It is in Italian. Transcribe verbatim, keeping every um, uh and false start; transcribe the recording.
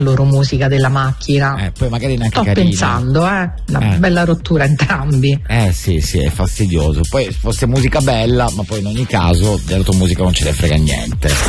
loro musica della macchina. Eh, poi magari neanche Sto carina. pensando, eh, una Eh. bella rottura entrambi. Eh sì, sì, è fastidioso. Poi fosse musica bella, ma poi in ogni caso della tua musica non ce ne frega niente.